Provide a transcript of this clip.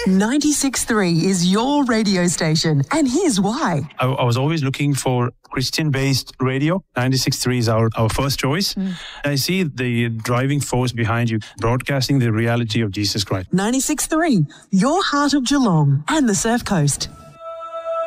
96.3 is your radio station, and here's why. I was always looking for Christian-based radio. 96.3 is our first choice. I see the driving force behind you, broadcasting the reality of Jesus Christ. 96.3, your heart of Geelong and the Surf Coast.